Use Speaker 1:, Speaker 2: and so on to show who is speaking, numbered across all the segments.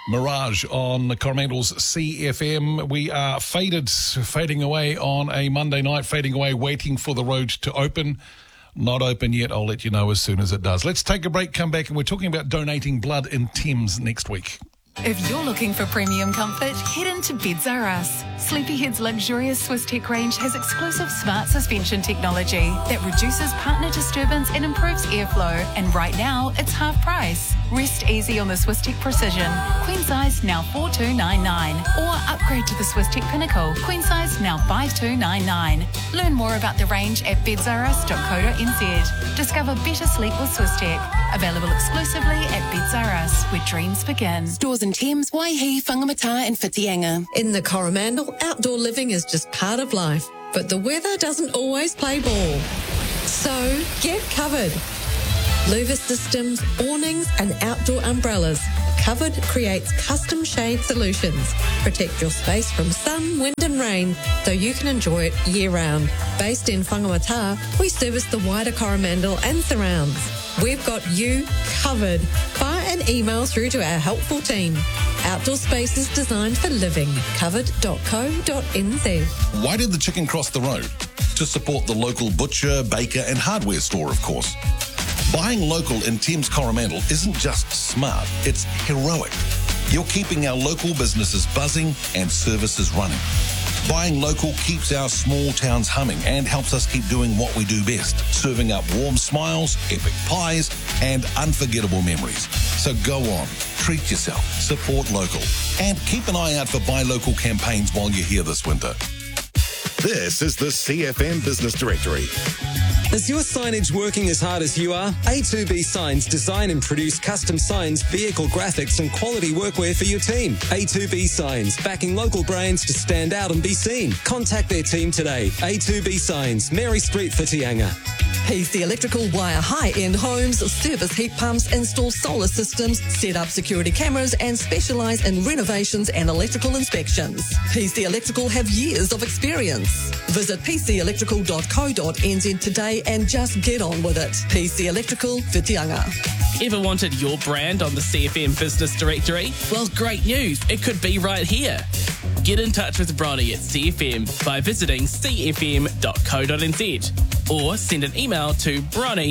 Speaker 1: Mirage on Coromandel's CFM. We are fading away on a Monday night, fading away, waiting for the road to open. Not open yet. I'll let you know as soon as it does. Let's take a break, come back, and we're talking about donating blood in Thames next week.
Speaker 2: If you're looking for premium comfort, head into Beds R Us. Sleepyhead's luxurious Swiss Tech range has exclusive smart suspension technology that reduces partner disturbance and improves airflow. And right now, it's half price. Rest easy on the Swiss Tech Precision. Queen size now $4,299. Or upgrade to the Swiss Tech Pinnacle. Queen size now $5,299. Learn more about the range at bedsrus.co.nz. Discover better sleep with Swiss Tech. Available exclusively at Beds R Us, where dreams begin.
Speaker 3: Stores in Thames, Waihi, Whangamata and Whitianga.
Speaker 4: In the Coromandel, outdoor living is just part of life, but the weather doesn't always play ball. So get covered. Louver systems, awnings and outdoor umbrellas. Covered creates custom shade solutions. Protect your space from sun, wind and rain so you can enjoy it year round. Based in Whangamata, we service the wider Coromandel and surrounds. We've got you covered. Fire an email through to our helpful team. Outdoor spaces designed for living. Covered.co.nz.
Speaker 5: Why did the chicken cross the road? To support the local butcher, baker and hardware store, of course. Buying local in Thames Coromandel isn't just smart, it's heroic. You're keeping our local businesses buzzing and services running. Buying local keeps our small towns humming and helps us keep doing what we do best, serving up warm smiles, epic pies, and unforgettable memories. So go on, treat yourself, support local, and keep an eye out for Buy Local campaigns while you're here this winter.
Speaker 6: This is the CFM Business Directory.
Speaker 7: Is your signage working as hard as you are? A2B Signs design and produce custom signs, vehicle graphics and quality workwear for your team. A2B Signs, backing local brands to stand out and be seen. Contact their team today. A2B Signs, Mary Street, Whitianga.
Speaker 4: PC Electrical wire high-end homes, service heat pumps, install solar systems, set up security cameras and specialise in renovations and electrical inspections. PC Electrical have years of experience. Visit pcelectrical.co.nz today and just get on with it. PC Electrical, Whitianga.
Speaker 8: Ever wanted your brand on the CFM Business Directory? Well, great news. It could be right here. Get in touch with Bronnie at CFM by visiting cfm.co.nz or send an email to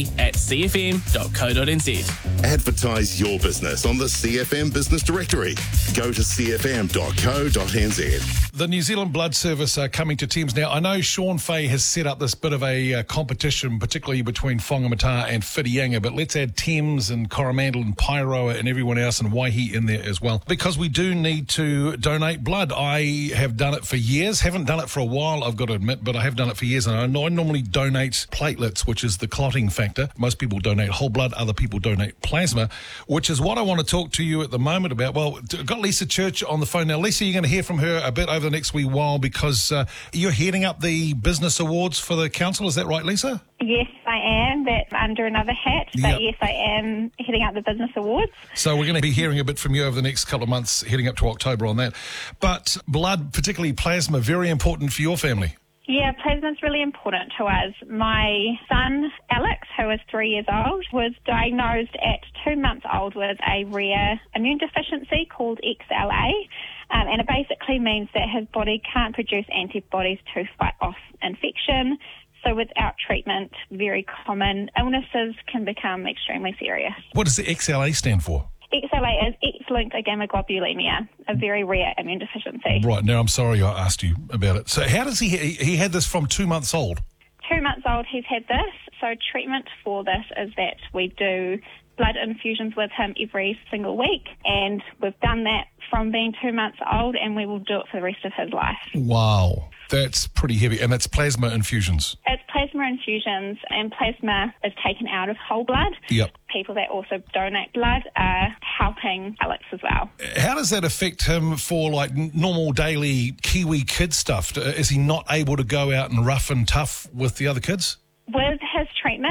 Speaker 8: bronnie@cfm.co.nz.
Speaker 6: Advertise your business on the CFM Business Directory. Go to cfm.co.nz.
Speaker 1: The New Zealand Blood Service are coming to Thames now. I know Sean Fay has set up this bit of a competition, particularly between Whangamata and Whitianga, but let's add Thames and Coromandel and Pairoa and everyone else and Waihi in there as well, because we do need to donate blood. I have done it for years, haven't done it for a while, I've got to admit, but I have done it for years, and I normally donate platelets, which is the clotting factor. Most people donate whole blood, other people donate plasma, which is what I want to talk to you at the moment about. Well, I've got Lisa Church on the phone now. Lisa, you're going to hear from her a bit over the next wee while because you're heading up the business awards for the council. Is that right, Lisa?
Speaker 9: Yes, I am. That's under another hat. But yes, I am heading up the business awards.
Speaker 1: So we're going to be hearing a bit from you over the next couple of months, heading up to October on that. But blood, particularly plasma, very important for your family.
Speaker 9: Yeah, plasma's really important to us. My son, Alex, who is 3 years old, was diagnosed at 2 months old with a rare immune deficiency called XLA. And it basically means that his body can't produce antibodies to fight off infection. So without treatment, very common illnesses can become extremely serious.
Speaker 1: What does the XLA stand for?
Speaker 9: XLA is X-linked agammaglobulinemia, a very rare immune deficiency.
Speaker 1: Right. Now, I'm sorry I asked you about it. So how does he had this from 2 months old?
Speaker 9: 2 months old, he's had this. So treatment for this is that we do blood infusions with him every single week, and we've done that from being 2 months old, and we will do it for the rest of his life.
Speaker 1: Wow. That's pretty heavy. And that's plasma infusions?
Speaker 9: It's plasma infusions, and plasma is taken out of whole blood.
Speaker 1: Yep.
Speaker 9: People that also donate blood are helping Alex as well.
Speaker 1: How does that affect him for like normal daily Kiwi kid stuff? Is he not able to go out and rough and tough with the other kids?
Speaker 9: With his treatment,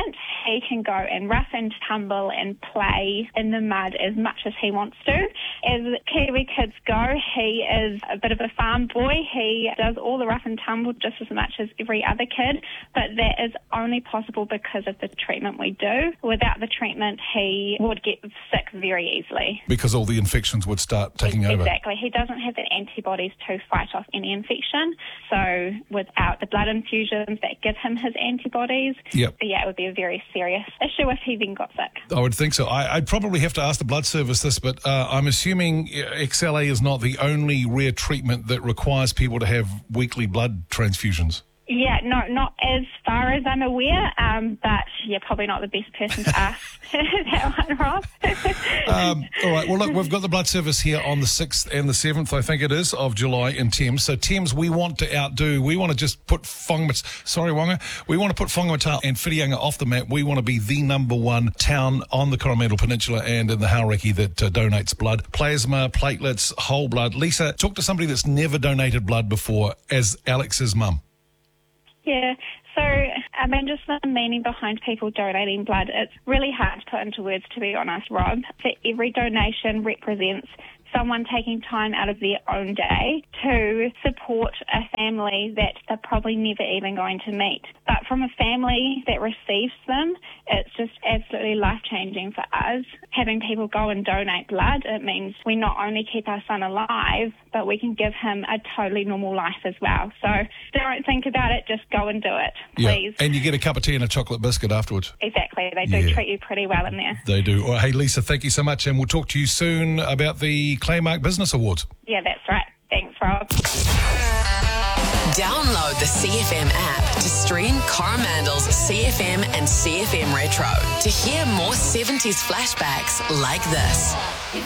Speaker 9: he can go and rough and tumble and play in the mud as much as he wants to. As Kiwi kids go, he is a bit of a farm boy. He does all the rough and tumble just as much as every other kid, but that is only possible because of the treatment we do. Without the treatment, he would get sick very easily.
Speaker 1: Because all the infections would start taking over.
Speaker 9: Exactly. He doesn't have the antibodies to fight off any infection. So without the blood infusions that give him his antibodies, it would be a very serious issue if he then got sick.
Speaker 1: I would think so. I'd probably have to ask the blood service this, but I'm assuming XLA is not the only rare treatment that requires people to have weekly blood transfusions.
Speaker 9: Yeah, no, not as far as I'm aware, but yeah, probably not the best person to ask that one, Rob.
Speaker 1: All right, well, look, we've got the blood service here on the 6th and the 7th, I think it is, of July in Thames. So, Thames, we want to just put Wonga, we want to put Whangamata and Whitianga off the map. We want to be the number one town on the Coromandel Peninsula and in the Hauraki that donates blood. Plasma, platelets, whole blood. Lisa, talk to somebody that's never donated blood before as Alex's mum.
Speaker 9: Yeah, so I mean, just the meaning behind people donating blood, it's really hard to put into words, to be honest, Rob. So every donation represents someone taking time out of their own day to support a family that they're probably never even going to meet. But from a family that receives them, it's just absolutely life-changing for us. Having people go and donate blood, it means we not only keep our son alive, but we can give him a totally normal life as well. So don't think about it, just go and do it, please.
Speaker 1: Yeah. And you get a cup of tea and a chocolate biscuit afterwards.
Speaker 9: Exactly. They do treat you pretty well in there.
Speaker 1: They do. Well, hey, Lisa, thank you so much, and we'll talk to you soon about the Claymark Business Awards.
Speaker 9: Yeah, that's right. Thanks, Rob.
Speaker 3: Download the CFM app to stream Coromandel's CFM and CFM Retro to hear more 70s flashbacks like this.